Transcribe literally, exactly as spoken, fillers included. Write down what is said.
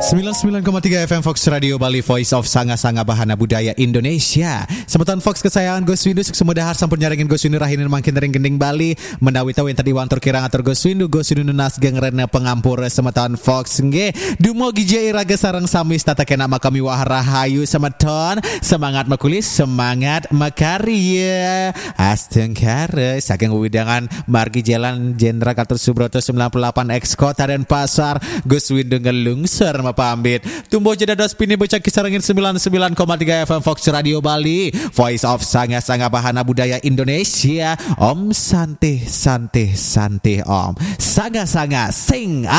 sembilan puluh sembilan koma tiga F M Fox Radio Bali, Voice of Sanga-Sanga Bahana Budaya Indonesia. Semeton Fox kesayangan Gus Windu semudah sampun nyaringin Gus Windu rahinin mangkin ring gending Bali mendawi tawin tadi wantor kirang atur Gus Windu Gus Windu nas geng rene pengampur semeton Fox nge dumo gija iraga sareng samis tata kena makami wah rahayu semeton semangat makulis semangat makarya astengkare saking widangan margi jalan Jenderal Gatot Subroto sembilan puluh delapan X Kota dan Pasar Gus Windu ngelungser pamit. Tumbuh jeda dos pini bocah kisarangin sembilan puluh sembilan koma tiga F M Fox Radio Bali, Voice of Sanga-Sanga Bahana Budaya Indonesia. Om santih santih santih om. Sanga-sanga sing